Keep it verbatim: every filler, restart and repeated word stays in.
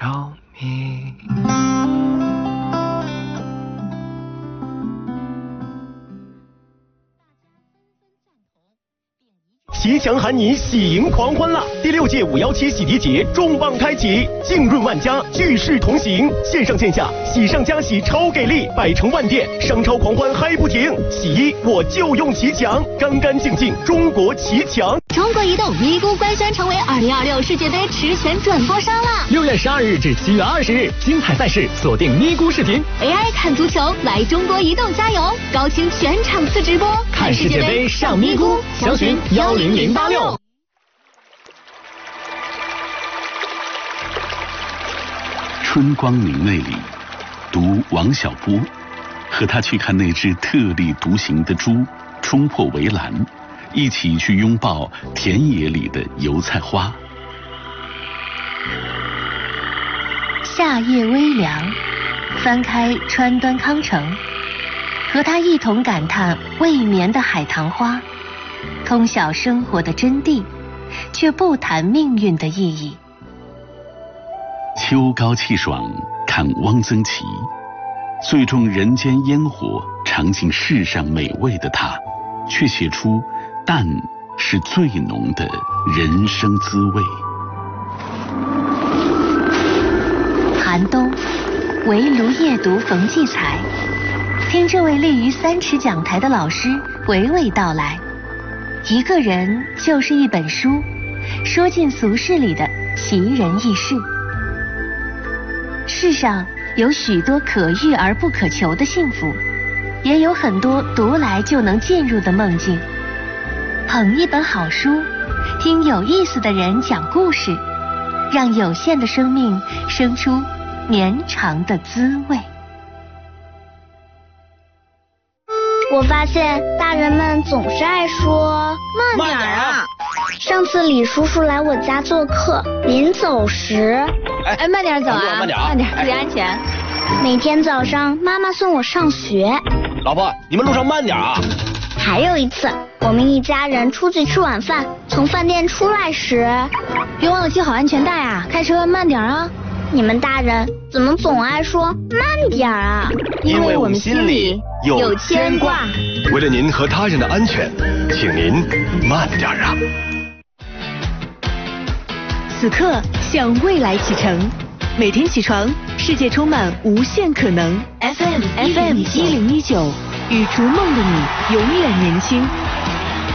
着迷。 吉祥喊你喜迎狂欢啦！第六届五幺七洗涤节重磅开启，净润万家，聚势同行，线上线下喜上加喜超给力，百城万店商超狂欢嗨不停。洗衣我就用奇强，干干净净中国奇强。 中国移动咪咕官宣成为二零二六世界杯实权转播商了。 六月十二日至七月二十日，精彩赛事锁定咪咕视频 ，A I 看足球，来中国移动加油！高清全场次直播， 看世界杯上咪咕，详询幺零零八六。 春光明媚里，读王小波，和他去看那只特立独行的猪冲破围栏，一起去拥抱田野里的油菜花。 夏夜微凉，翻开川端康成，和他一同感叹未眠的海棠花，通晓生活的真谛，却不谈命运的意义。 秋高气爽，看汪曾祺，最重人间烟火，尝尽世上美味的他，却写出淡是最浓的人生滋味。 寒冬，围炉夜读冯骥才，听这位立于三尺讲台的老师娓娓道来。一个人就是一本书，说尽俗世里的奇人异事。世上有许多可遇而不可求的幸福，也有很多读来就能进入的梦境。捧一本好书，听有意思的人讲故事，让有限的生命生出绵长的滋味。 我发现大人们总是爱说慢点啊。 上次李叔叔来我家做客，临走时， 哎，慢点走啊，慢点啊，慢点，注意安全。 每天早上妈妈送我上学。 老婆，你们路上慢点啊。 还有一次，我们一家人出去吃晚饭，从饭店出来时， 别忘了系好安全带啊，开车慢点啊。 你们大人怎么总爱说慢点啊？ 因为我们心里有牵挂。为了您和他人的安全，请您慢点啊。 此刻向未来启程，每天起床，世界充满无限可能。F M F M 一零一九，与逐梦的你永远年轻。